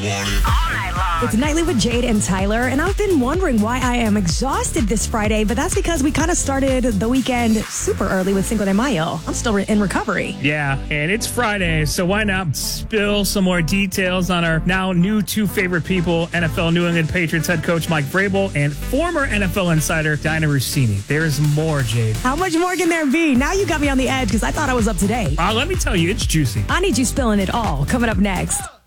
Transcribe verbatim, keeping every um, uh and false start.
It's Nightly with Jade and Tyler, and I've been wondering why I am exhausted this Friday, but that's because we kind of started the weekend super early with Cinco de Mayo. I'm still re- in recovery. Yeah, and it's Friday, so why not spill some more details on our now new two favorite people, N F L New England Patriots head coach Mike Vrabel and former N F L insider Diana Rossini. There's more, Jade. How much more can there be? Now you got me on the edge because I thought I was up to date. Uh, let me tell you, it's juicy. I need you spilling it all. Coming up next.